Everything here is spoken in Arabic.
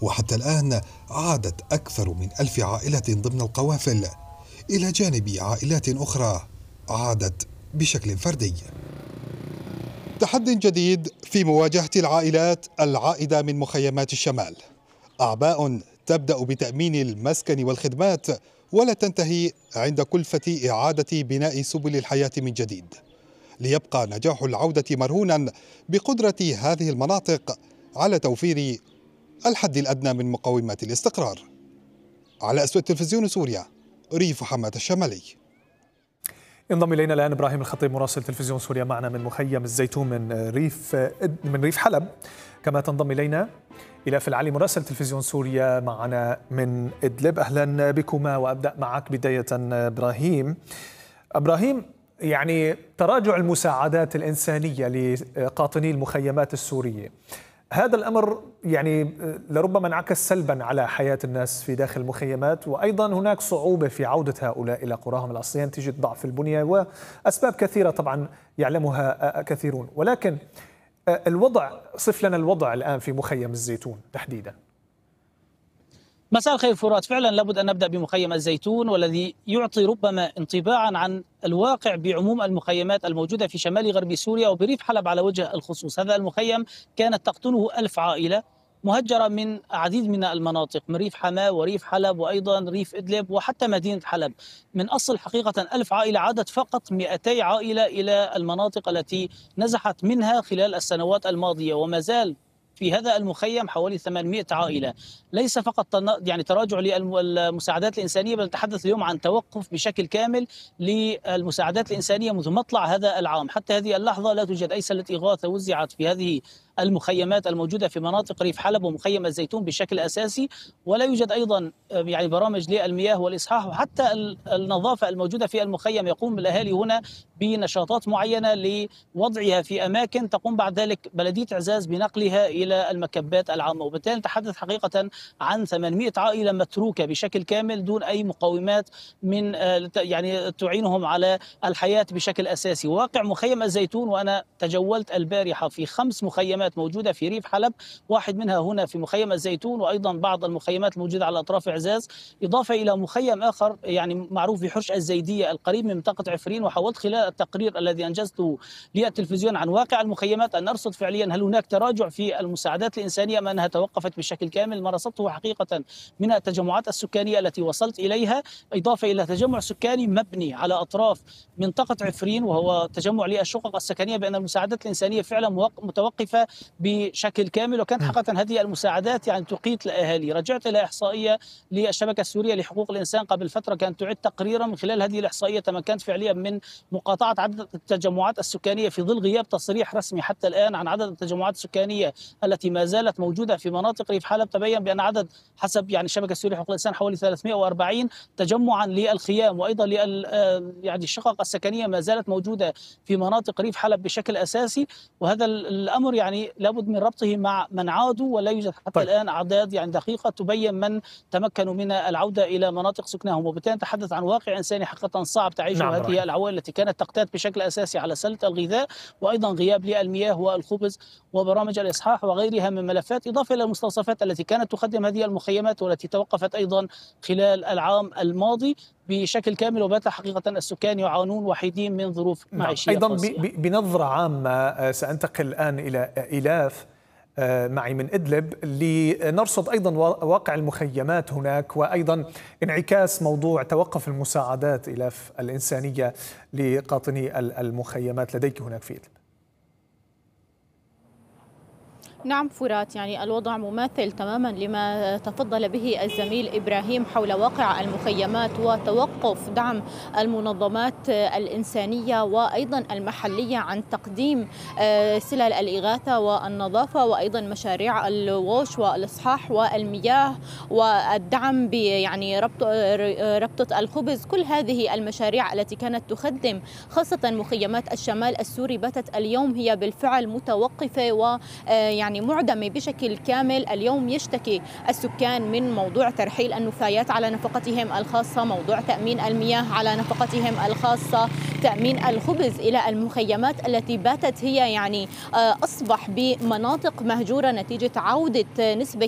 وحتى الآن عادت أكثر من 1000 عائلة ضمن القوافل، إلى جانب عائلات أخرى عادت بشكل فردي. تحد جديد في مواجهة العائلات العائدة من مخيمات الشمال. أعباء تبدأ بتأمين المسكن والخدمات ولا تنتهي عند كلفة إعادة بناء سبل الحياة من جديد، ليبقى نجاح العودة مرهونا بقدرة هذه المناطق على توفير الحد الأدنى من مقومات الاستقرار. على أسود تلفزيون سوريا، ريف حماة الشمالي. ينضم إلينا الآن إبراهيم الخطيب مراسل تلفزيون سوريا معنا من مخيم الزيتون من ريف حلب. كما تنضم إلينا إلاف العلي مراسل تلفزيون سوريا معنا من إدلب. أهلا بكما، وأبدأ معك بداية إبراهيم، يعني تراجع المساعدات الإنسانية لقاطني المخيمات السورية، هذا الأمر يعني لربما انعكس سلبا على حياة الناس في داخل المخيمات، وأيضا هناك صعوبة في عودة هؤلاء إلى قراهم الأصلية نتيجة ضعف البنية وأسباب كثيرة طبعا يعلمها كثيرون. ولكن صف لنا الوضع الآن في مخيم الزيتون تحديدا. مساء الخير فرات، فعلا لابد أن نبدأ بمخيم الزيتون، والذي يعطي ربما انطباعا عن الواقع بعموم المخيمات الموجودة في شمال غرب سوريا وبريف حلب على وجه الخصوص. هذا المخيم كانت تقطنه 1000 عائلة مهجرة من عديد من المناطق، من ريف حماة وريف حلب وأيضا ريف إدلب وحتى مدينة حلب. من أصل حقيقة 1000 عائلة، عادت فقط 200 عائلة إلى المناطق التي نزحت منها خلال السنوات الماضية، وما زال في هذا المخيم حوالي 800 عائلة. ليس فقط يعني تراجع للمساعدات الإنسانية، بل نتحدث اليوم عن توقف بشكل كامل للمساعدات الإنسانية منذ مطلع هذا العام. حتى هذه اللحظة لا توجد أي سلة إغاثة وزعت في هذه المخيمات الموجودة في مناطق ريف حلب ومخيم الزيتون بشكل أساسي، ولا يوجد أيضا يعني برامج للمياه والإصحاح، وحتى النظافة الموجودة في المخيم يقوم الأهالي هنا بنشاطات معينة لوضعها في أماكن تقوم بعد ذلك بلدية عزاز بنقلها إلى المكبات العامة. وبالتالي نتحدث حقيقة عن 800 عائلة متروكة بشكل كامل دون أي مقومات من يعني تعينهم على الحياة بشكل أساسي. واقع مخيم الزيتون، وأنا تجولت البارحة في 5 مخيمات موجودة في ريف حلب، واحد منها هنا في مخيم الزيتون، وأيضا بعض المخيمات الموجودة على أطراف عزاز، إضافة إلى مخيم آخر يعني معروف بحرش الزيدية القريب من منطقة عفرين. وحاولت خلال التقرير الذي أنجزته للتلفزيون عن واقع المخيمات أن نرصد فعليا هل هناك تراجع في المساعدات الإنسانية أم أنها توقفت بشكل كامل. ما رصدته حقيقة من التجمعات السكانية التي وصلت إليها، إضافة إلى تجمع سكاني مبني على أطراف منطقة عفرين وهو تجمع للشقق السكنية، بأن المساعدات الإنسانية فعلا متوقفة بشكل كامل. وكانت حقيقة هذه المساعدات يعني تقيت الأهالي. رجعت إلى إحصائية للشبكة السورية لحقوق الإنسان قبل فترة كانت تعد تقريرا، من خلال هذه الإحصائية تمكنت فعليا من مقاطعة عدد التجمعات السكانية في ظل غياب تصريح رسمي حتى الآن عن عدد التجمعات السكانية التي ما زالت موجودة في مناطق ريف حلب. تبين بأن عدد حسب يعني الشبكة السورية لحقوق الإنسان حوالي 340 تجمعا للخيام، وأيضا يعني الشقق السكنية ما زالت موجودة في مناطق ريف حلب بشكل أساسي. وهذا الأمر يعني لابد من ربطه مع من عادوا، ولا يوجد حتى الآن أعداد يعني دقيقة تبين من تمكنوا من العودة إلى مناطق سكنهم. وبالتالي نتحدث عن واقع إنساني حقيقة صعب تعيشه هذه العوائل التي كانت تقتات بشكل أساسي على سلة الغذاء، وأيضا غياب للمياه والخبز وبرامج الإصحاح وغيرها من ملفات، إضافة إلى المستوصفات التي كانت تخدم هذه المخيمات والتي توقفت أيضا خلال العام الماضي بشكل كامل. وبات حقيقة السكان يعانون وحيدين من ظروف معيشية أيضا قاسية. بنظرة عامة سأنتقل الآن إلى إلاف معي من إدلب لنرصد أيضا واقع المخيمات هناك، وأيضا انعكاس موضوع توقف المساعدات إلاف الإنسانية لقاطني المخيمات لديك هناك في إدلب. نعم فرات، يعني الوضع مماثل تماما لما تفضل به الزميل إبراهيم حول واقع المخيمات وتوقف دعم المنظمات الإنسانية وأيضا المحلية عن تقديم سلل الإغاثة والنظافة، وأيضا مشاريع الووش والإصحاح والمياه والدعم يعني ربطة الخبز. كل هذه المشاريع التي كانت تخدم خاصة مخيمات الشمال السوري باتت اليوم هي بالفعل متوقفة ويعني معدمة بشكل كامل. اليوم يشتكي السكان من موضوع ترحيل النفايات على نفقتهم الخاصة، موضوع تأمين المياه على نفقتهم الخاصة، تأمين الخبز إلى المخيمات التي باتت هي يعني أصبح بمناطق مهجورة نتيجة عودة نسبة